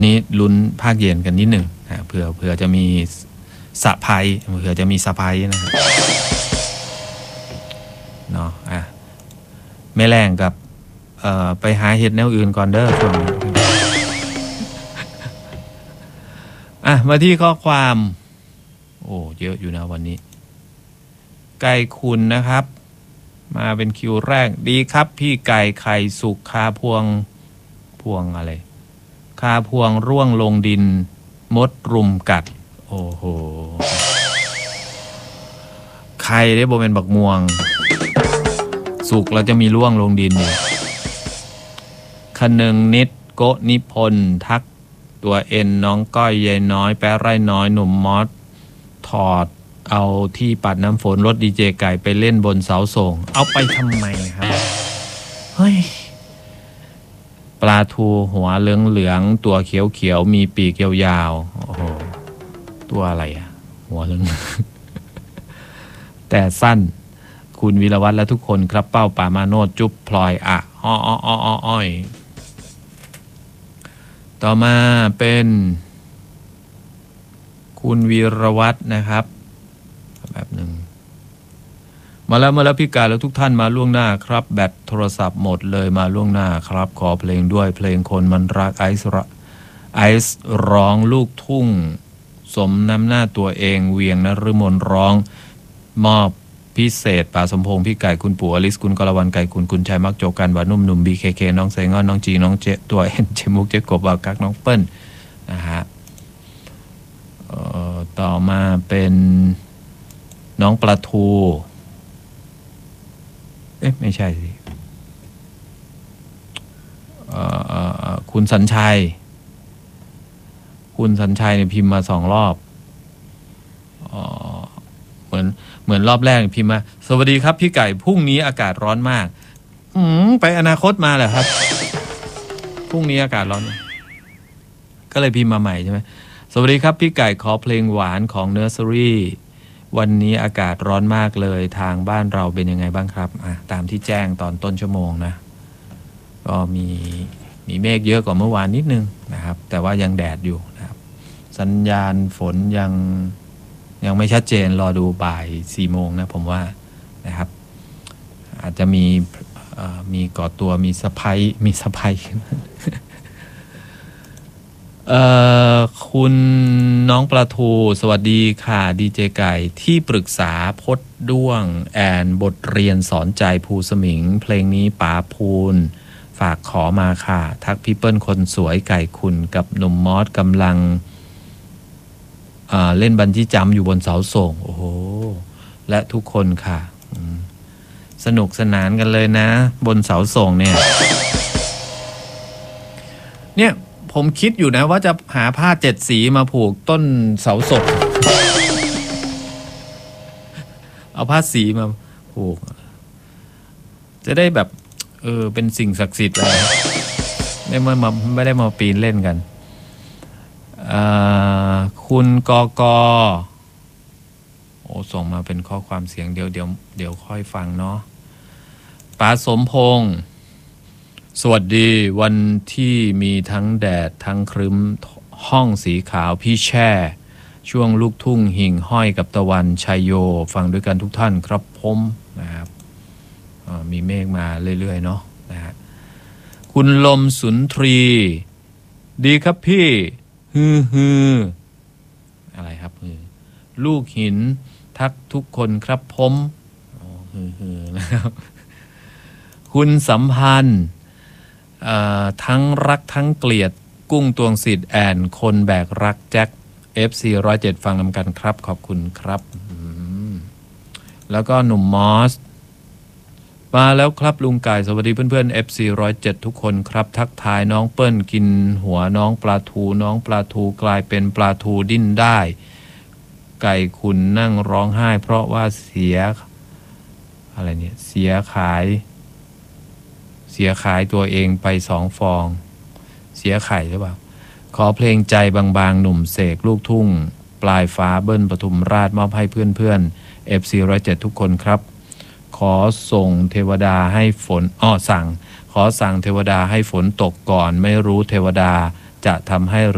นี้ลุ้นภาคเย็นกันนิดหนึ่งเผื่อจะมีสะพายเผื่อจะมีสะพายนะครับเนาะไม่แรงกับไปหาเห็ดแนวอื่นก่อนเด้อช่วงนี้มาที่ข้อความโอ้เยอะอยู่นะวันนี้ไก่คุณนะครับมาเป็นคิวแรกดีครับพี่ไก่ไข่สุกคาพวงอะไรคาพวงร่วงลงดินมดรุมกัดโอ้โหไข่ได้บ่เป็นบักม่วงสุกเราจะมีร่วงลงดินอยู่คนึงนิดโกนิพนธ์ทักตัวเอ็นน้องก้อยยายน้อยแปะไร่น้อยหนุ่มมอสถอดเอาที่ปัดน้ำฝนรถดีเจไก่ไปเล่นบนเสาส่งเอาไปทำไมครับเฮ้ยปลาทูหัวเหลืองตัวเขียวมีปีกยาวๆโอ้โหตัวอะไรหัวเหลืองแต่สั้นคุณวีรวัฒน์และทุกคนครับเป้าป่ามาโนดจุ๊บพลอยอ้อยต่อมาเป็นคุณวีรวัฒน์นะครับแบบหนึ่งมาแล้วพี่กาแล้วทุกท่านมาล่วงหน้าครับแบตโทรศัพท์หมดเลยมาล่วงหน้าครับขอเพลงด้วยเพลงคนมันรักไอซ์ร้องลูกทุ่งสมน้ำหน้าตัวเองเวียงนฤมลร้องมอบพิเศษป่าสมพงษ์พี่ไก่คุณปู่อลิสคุณกรวันไก่คุณชัยมักโจกันวานุ่มหนุ่มบีเคน้องไซงอนน้องจีน้องเจตัวเอ็นเจมุกเจกบวากักน้องเปิ้ลนะฮะต่อมาเป็นน้องปลาทูไม่ใช่สิคุณสัญชัยเนี่ยพิมพ์มา2 รอบเหมือนรอบแรกพิมพ์มาสวัสดีครับพี่ไก่พรุ่งนี้อากาศร้อนมากไปอนาคตมาเหรอครับพรุ่งนี้อากาศร้อนก็เลยพิมพ์มาใหม่ใช่ไหมสวัสดีครับพี่ไก่ขอเพลงหวานของเนอร์เซอรี่วันนี้อากาศร้อนมากเลยทางบ้านเราเป็นยังไงบ้างครับตามที่แจ้งตอนต้นชั่วโมงนะก็มีเมฆเยอะกว่าเมื่อวานนิดนึงนะครับแต่ว่ายังแดดอยู่นะครับสัญญาณฝนยังไม่ชัดเจนรอดูบ่าย4 โมงนะผมว่านะครับอาจจะมีก่อตัวมีสะพายคุณน้องปลาทูสวัสดีค่ะดีเจไก่ที่ปรึกษาพดด้วงแอนบทเรียนสอนใจภูสมิงเพลงนี้ป๋าพูนฝากขอมาค่ะทักพี่เปิ้ลคนสวยไก่คุณกับหนุ่มมอสกำลังเล่นบันจี้จัมป์อยู่บนเสาส่งโอ้โหและทุกคนค่ะสนุกสนานกันเลยนะบนเสาส่งเนี่ยผมคิดอยู่นะว่าจะหาผ้า7 สีมาผูกต้นเสาศกเอาผ้าสีมาผูกจะได้แบบเป็นสิ่งศักดิ์สิทธิ์อะไรไม่ได้มาปีนเล่นกันคุณกส่งมาเป็นข้อความเสียงเดี๋ยวค่อยฟังเนาะป๋าสมพงษ์สวัสดีวันที่มีทั้งแดดทั้งครึ้มห้องสีขาวพี่แช่ช่วงลูกทุ่งหิ่งห้อยกับตะวันชัยโยฟังด้วยกันทุกท่านครับผมนะครับมีเมฆมาเรื่อยๆเนาะนะฮะคุณลมสุนทรีดีครับพี่ฮืออะไรครับลูกหินทักทุกคนครับผมฮือนะครับคุณสัมพันธ์ทั้งรักทั้งเกลียดกุ้งตวงสิทธิ์แอนคนแบกรักแจ็ค FC 107ฟังนำกันครับขอบคุณครับแล้วก็หนุ่มมอสมาแล้วครับลุงไก่สวัสดีเพื่อนๆ FC 107ทุกคนครับทักทายน้องเปิ้ลกินหัวน้องปลาทูกลายเป็นปลาทูดิ้นได้ไก่คุณนั่งร้องไห้เพราะว่าเสียขายตัวเองไป2 ฟองเสียไข่หรือเปล่าขอเพลงใจบางๆหนุ่มเสกลูกทุ่งปลายฟ้าเบิ้ลปทุมราชมอบให้เพื่อนๆ FC 107ทุกคนครับขอส่งเทวดาให้ฝนขอสั่งเทวดาให้ฝนตกก่อนไม่รู้เทวดาจะทำให้